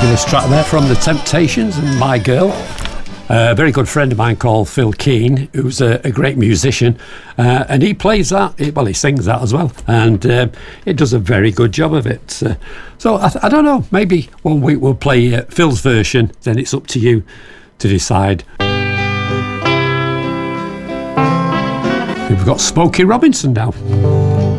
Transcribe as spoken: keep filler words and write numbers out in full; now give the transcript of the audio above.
Fabulous track there from The Temptations and My Girl. Uh, a very good friend of mine called Phil Keane, who's a, a great musician, uh, and he plays that, he, well, he sings that as well, and uh, it does a very good job of it. Uh, so I, I don't know, maybe one week we'll play uh, Phil's version, then it's up to you to decide. We've got Smokey Robinson now.